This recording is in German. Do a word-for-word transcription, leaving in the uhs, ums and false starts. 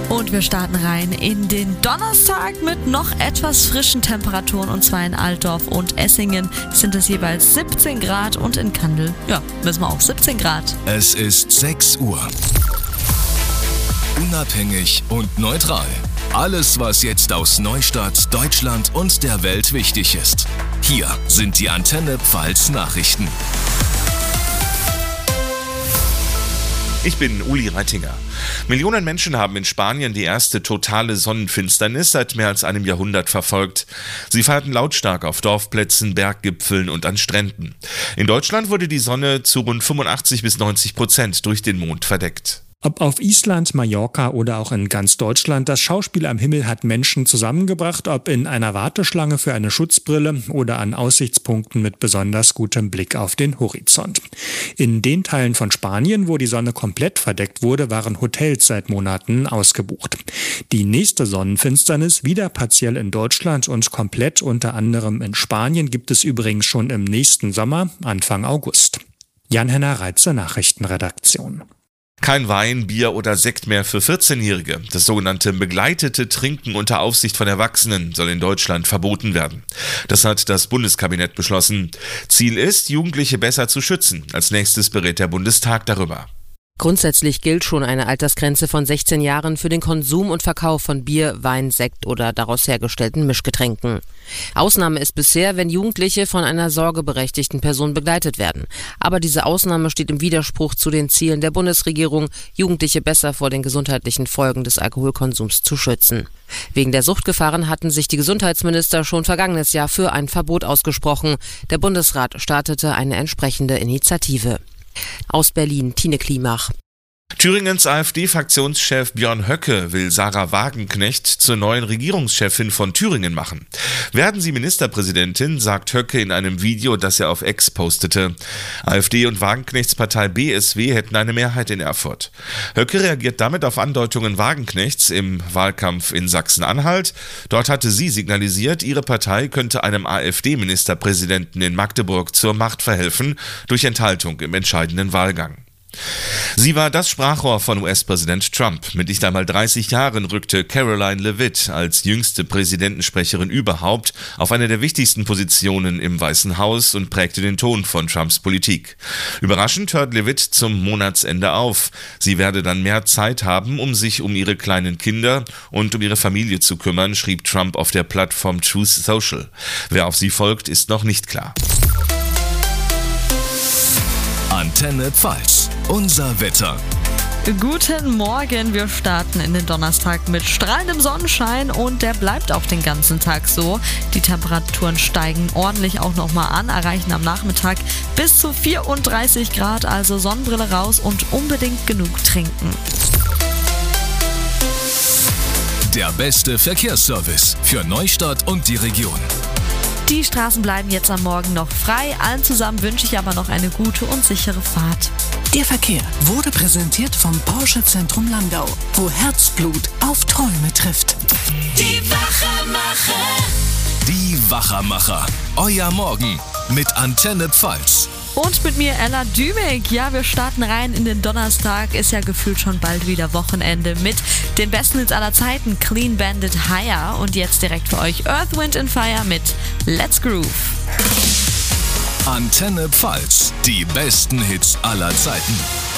Und wir starten rein in den Donnerstag mit noch etwas frischen Temperaturen, und zwar in Altdorf und Essingen sind es jeweils siebzehn Grad und in Kandel, ja, wissen wir auch, siebzehn Grad. Es ist sechs Uhr. Unabhängig und neutral. Alles, was jetzt aus Neustadt, Deutschland und der Welt wichtig ist. Hier sind die Antenne Pfalz Nachrichten. Ich bin Uli Reitinger. Millionen Menschen haben in Spanien die erste totale Sonnenfinsternis seit mehr als einem Jahrhundert verfolgt. Sie feierten lautstark auf Dorfplätzen, Berggipfeln und an Stränden. In Deutschland wurde die Sonne zu rund fünfundachtzig bis neunzig Prozent durch den Mond verdeckt. Ob auf Island, Mallorca oder auch in ganz Deutschland, das Schauspiel am Himmel hat Menschen zusammengebracht, ob in einer Warteschlange für eine Schutzbrille oder an Aussichtspunkten mit besonders gutem Blick auf den Horizont. In den Teilen von Spanien, wo die Sonne komplett verdeckt wurde, waren Hotels seit Monaten ausgebucht. Die nächste Sonnenfinsternis, wieder partiell in Deutschland und komplett unter anderem in Spanien, gibt es übrigens schon im nächsten Sommer, Anfang August. Jan-Henner Reitze, Nachrichtenredaktion. Kein Wein, Bier oder Sekt mehr für vierzehnjährige. Das sogenannte begleitete Trinken unter Aufsicht von Erwachsenen soll in Deutschland verboten werden. Das hat das Bundeskabinett beschlossen. Ziel ist, Jugendliche besser zu schützen. Als nächstes berät der Bundestag darüber. Grundsätzlich gilt schon eine Altersgrenze von sechzehn Jahren für den Konsum und Verkauf von Bier, Wein, Sekt oder daraus hergestellten Mischgetränken. Ausnahme ist bisher, wenn Jugendliche von einer sorgeberechtigten Person begleitet werden. Aber diese Ausnahme steht im Widerspruch zu den Zielen der Bundesregierung, Jugendliche besser vor den gesundheitlichen Folgen des Alkoholkonsums zu schützen. Wegen der Suchtgefahren hatten sich die Gesundheitsminister schon vergangenes Jahr für ein Verbot ausgesprochen. Der Bundesrat startete eine entsprechende Initiative. Aus Berlin, Tine Klimach. Thüringens AfD-Fraktionschef Björn Höcke will Sarah Wagenknecht zur neuen Regierungschefin von Thüringen machen. Werden Sie Ministerpräsidentin, sagt Höcke in einem Video, das er auf X postete. AfD und Wagenknechts Partei B S W hätten eine Mehrheit in Erfurt. Höcke reagiert damit auf Andeutungen Wagenknechts im Wahlkampf in Sachsen-Anhalt. Dort hatte sie signalisiert, ihre Partei könnte einem AfD-Ministerpräsidenten in Magdeburg zur Macht verhelfen durch Enthaltung im entscheidenden Wahlgang. Sie war das Sprachrohr von U S-Präsident Trump. Mit nicht einmal dreißig Jahren rückte Caroline Leavitt als jüngste Präsidentensprecherin überhaupt auf eine der wichtigsten Positionen im Weißen Haus und prägte den Ton von Trumps Politik. Überraschend hört Leavitt zum Monatsende auf. Sie werde dann mehr Zeit haben, um sich um ihre kleinen Kinder und um ihre Familie zu kümmern, schrieb Trump auf der Plattform Truth Social. Wer auf sie folgt, ist noch nicht klar. Antenne Pfalz. Unser Wetter. Guten Morgen, wir starten in den Donnerstag mit strahlendem Sonnenschein und der bleibt auch den ganzen Tag so. Die Temperaturen steigen ordentlich auch nochmal an, erreichen am Nachmittag bis zu vierunddreißig Grad, also Sonnenbrille raus und unbedingt genug trinken. Der beste Verkehrsservice für Neustadt und die Region. Die Straßen bleiben jetzt am Morgen noch frei. Allen zusammen wünsche ich aber noch eine gute und sichere Fahrt. Der Verkehr wurde präsentiert vom Porsche Zentrum Landau, wo Herzblut auf Träume trifft. Die Wachermacher. Die Wachermacher. Euer Morgen mit Antenne Pfalz. Und mit mir Ella Dümig. Ja, wir starten rein in den Donnerstag. Ist ja gefühlt schon bald wieder Wochenende mit den besten Hits aller Zeiten. Clean Bandit, Higher. Und jetzt direkt für euch Earth, Wind and Fire mit Let's Groove. Antenne Pfalz. Die besten Hits aller Zeiten.